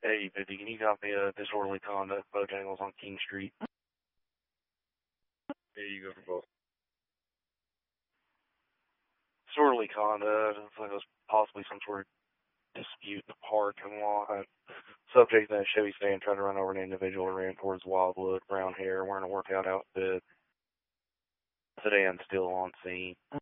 Hey, 50, can you copy a disorderly conduct Bojangles on King Street? Here you go for both. Disorderly conduct, looks like it was possibly some sort of dispute in the parking lot. Subject in a Chevy sedan tried to run over an individual who ran towards Wildwood, brown hair, wearing a workout outfit. Sedan still on scene.